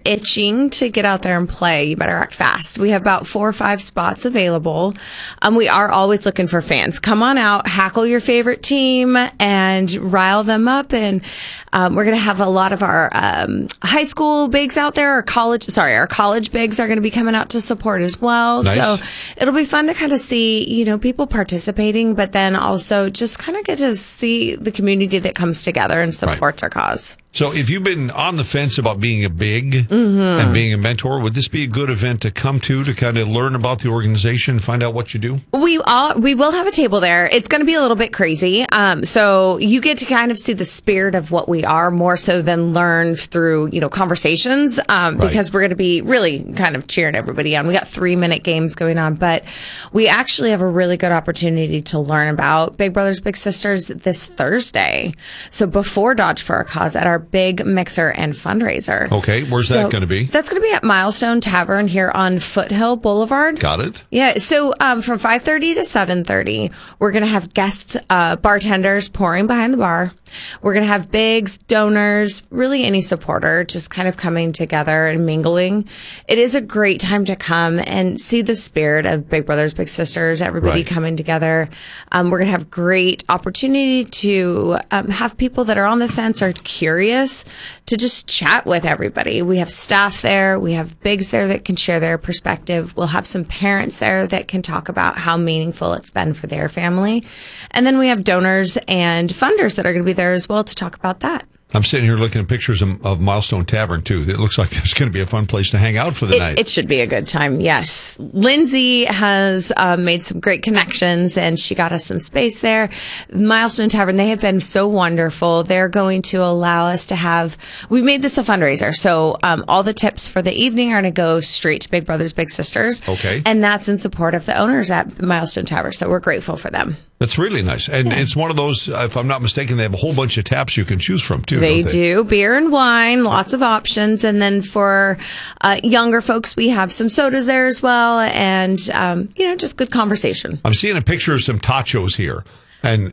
itching to get out there and play, you better act fast. We have about 4 or 5 spots available. We are always looking for fans. Come on out, hackle your favorite team, and rile them up. And we're going to have a lot of our high school bigs out there. Our college bigs are going to be coming out to support as well. Nice. So it'll be fun to kind of see, people participating, but then also just kind of get to see the community that comes together and supports our cause. So if you've been on the fence about being a big and being a mentor, would this be a good event to come to kind of learn about the organization, find out what you do? We will have a table there. It's going to be a little bit crazy. So you get to kind of see the spirit of what we are more so than learn through, conversations, because we're going to be really kind of cheering everybody on. We got 3-minute games going on, but we actually have a really good opportunity to learn about Big Brothers Big Sisters this Thursday. So before Dodge for a Cause at our big mixer and fundraiser. Okay. Where's that going to be? That's going to be at Milestone Tavern here on Foothill Boulevard. Got it. Yeah. So from 5:30 to 7:30, we're going to have guest bartenders pouring behind the bar. We're going to have bigs, donors, really any supporter just kind of coming together and mingling. It is a great time to come and see the spirit of Big Brothers Big Sisters, everybody coming together. We're going to have great opportunity to have people that are on the fence or curious to just chat with everybody. We have staff there. We have bigs there that can share their perspective. We'll have some parents there that can talk about how meaningful it's been for their family. And then we have donors and funders that are going to be there as well to talk about that. I'm sitting here looking at pictures of Milestone Tavern, too. It looks like there's going to be a fun place to hang out for the night. It should be a good time, yes. Lindsay has made some great connections, and she got us some space there. Milestone Tavern, they have been so wonderful. They're going to allow us to have... We made this a fundraiser, so all the tips for the evening are going to go straight to Big Brothers Big Sisters. Okay. And that's in support of the owners at Milestone Tavern, so we're grateful for them. That's really nice. And it's one of those, if I'm not mistaken, they have a whole bunch of taps you can choose from, too. They do. Beer and wine, lots of options. And then for younger folks, we have some sodas there as well. And, just good conversation. I'm seeing a picture of some tachos here. And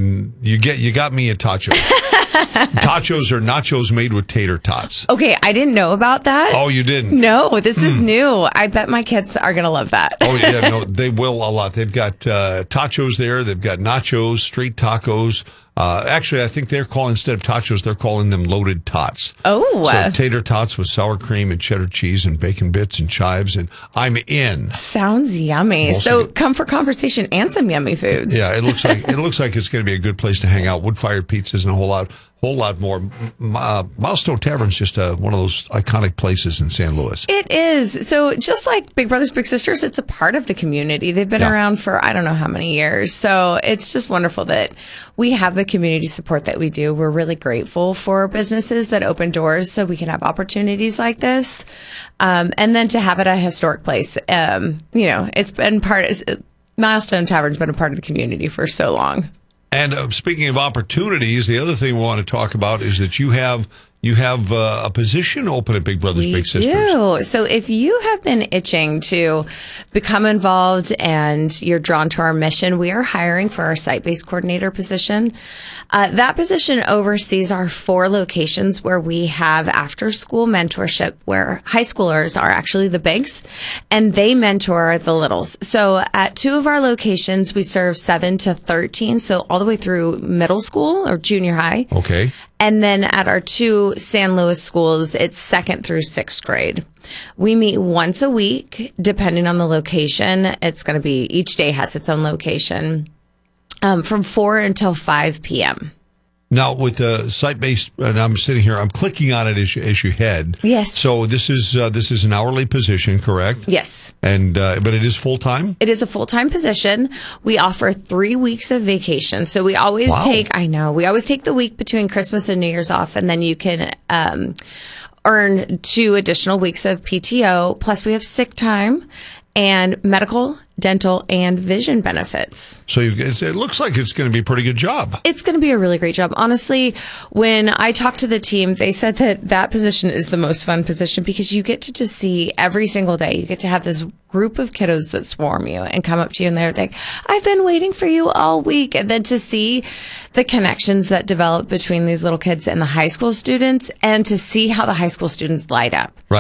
you got me a tacho. Tachos are nachos made with tater tots. Okay, I didn't know about that. Oh, you didn't? No, this is new. I bet my kids are going to love that. Oh, yeah, no, they will a lot. They've got tachos there. They've got nachos, street tacos. Actually, I think they're calling, instead of tachos, they're calling them loaded tots. Oh. So tater tots with sour cream and cheddar cheese and bacon bits and chives, and I'm in. Sounds yummy. So come for conversation and some yummy foods. Yeah, it looks like it's going to be a good place to hang out. Wood-fired pizzas and a whole lot more. Milestone Tavern's just one of those iconic places in San Luis. It is. So just like Big Brothers Big Sisters, it's a part of the community. They've been around for I don't know how many years. So it's just wonderful that we have the community support that we do. We're really grateful for businesses that open doors so we can have opportunities like this. And then to have it at a historic place. It's been Milestone Tavern's been a part of the community for so long. And speaking of opportunities, the other thing we want to talk about is that you have a position open at Big Brothers Big Sisters. We do. So if you have been itching to become involved and you're drawn to our mission, we are hiring for our site-based coordinator position. That position oversees our 4 locations where we have after-school mentorship, where high schoolers are actually the bigs, and they mentor the littles. So at 2 of our locations, we serve 7 to 13, so all the way through middle school or junior high. Okay. And then at our 2 San Luis schools, it's 2nd through 6th grade. We meet once a week, depending on the location. It's going to be, each day has its own location, from 4 until 5 p.m. Now, with the site-based, and I'm sitting here, I'm clicking on it as you head. Yes. So this is an hourly position, correct? Yes. And but it is full-time? It is a full-time position. We offer 3 weeks of vacation. So we always take the week between Christmas and New Year's off, and then you can earn 2 additional weeks of PTO. Plus we have sick time and medical, dental, and vision benefits. So it looks like it's going to be a pretty good job. It's going to be a really great job. Honestly, when I talked to the team, they said that position is the most fun position because you get to just see every single day. You get to have this group of kiddos that swarm you and come up to you and they're like, I've been waiting for you all week. And then to see the connections that develop between these little kids and the high school students, and to see how the high school students light up. Right.